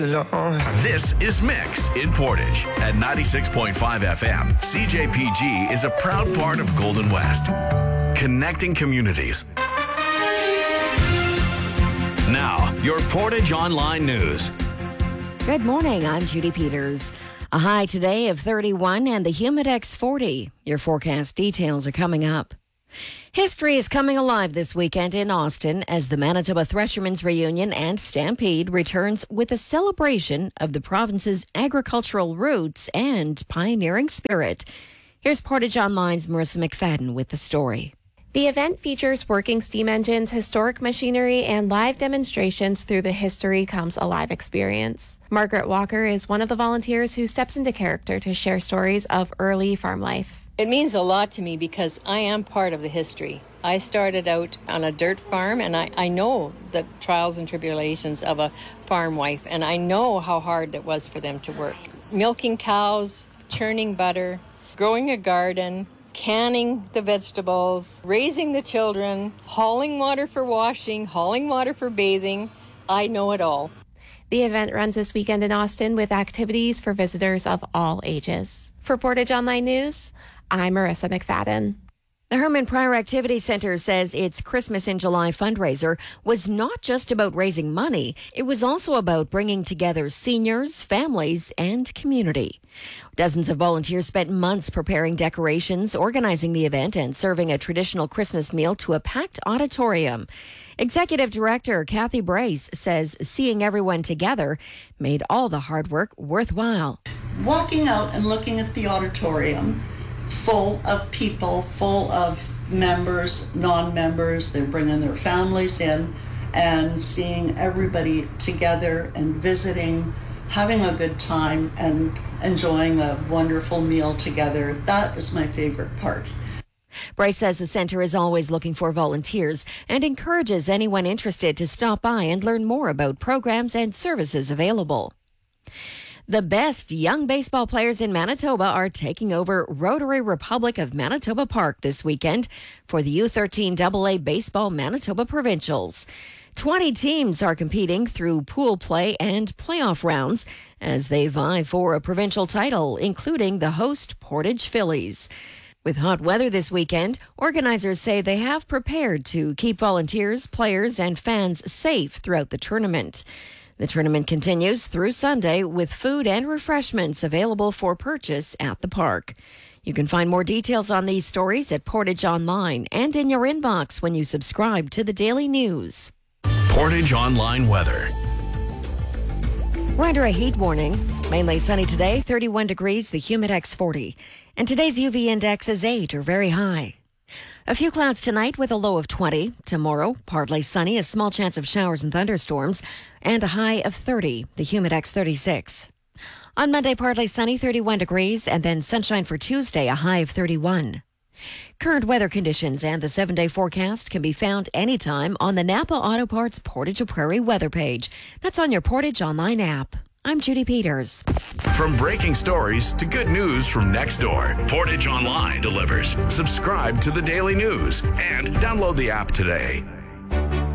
This is Mix in Portage at 96.5 FM. CJPG is a proud part of Golden West, connecting communities. Now, your Portage Online News. Good morning, I'm Judy Peters. A high today of 31 and the Humidex 40. Your forecast details are coming up. History is coming alive this weekend in Austin as the Manitoba Threshermen's Reunion and Stampede returns with a celebration of the province's agricultural roots and pioneering spirit. Here's Portage Online's Marissa McFadden with the story. The event features working steam engines, historic machinery, and live demonstrations through the History Comes Alive experience. Margaret Walker is one of the volunteers who steps into character to share stories of early farm life. It means a lot to me because I am part of the history. I started out on a dirt farm, and I know the trials and tribulations of a farm wife, and I know how hard it was for them to work. Milking cows, churning butter, growing a garden, canning the vegetables, raising the children, hauling water for washing, hauling water for bathing. I know it all. The event runs this weekend in Austin with activities for visitors of all ages. For Portage Online News, I'm Marissa McFadden. The Herman Pryor Activity Center says its Christmas in July fundraiser was not just about raising money, it was also about bringing together seniors, families, and community. Dozens of volunteers spent months preparing decorations, organizing the event, and serving a traditional Christmas meal to a packed auditorium. Executive Director Kathy Brace says seeing everyone together made all the hard work worthwhile. Walking out and looking at the auditorium, full of people, full of members, non-members, they're bringing their families in, and seeing everybody together and visiting, having a good time and enjoying a wonderful meal together. That is my favorite part. Bryce says the center is always looking for volunteers and encourages anyone interested to stop by and learn more about programs and services available. The best young baseball players in Manitoba are taking over Rotary Republic of Manitoba Park this weekend for the U13 AA Baseball Manitoba Provincials. 20 teams are competing through pool play and playoff rounds as they vie for a provincial title, including the host Portage Phillies. With hot weather this weekend, organizers say they have prepared to keep volunteers, players, and fans safe throughout the tournament. The tournament continues through Sunday with food and refreshments available for purchase at the park. You can find more details on these stories at Portage Online and in your inbox when you subscribe to the Daily News. Portage Online weather. We're under a heat warning. Mainly sunny today, 31 degrees, the Humidex 40. And today's UV index is 8 or very high. A few clouds tonight with a low of 20. Tomorrow, partly sunny, a small chance of showers and thunderstorms, and a high of 30, the Humidex 36. On Monday, partly sunny, 31 degrees, and then sunshine for Tuesday, a high of 31. Current weather conditions and the 7-day forecast can be found anytime on the Napa Auto Parts Portage Prairie weather page. That's on your Portage Online app. I'm Judy Peters. From breaking stories to good news from next door, Portage Online delivers. Subscribe to the Daily News and download the app today.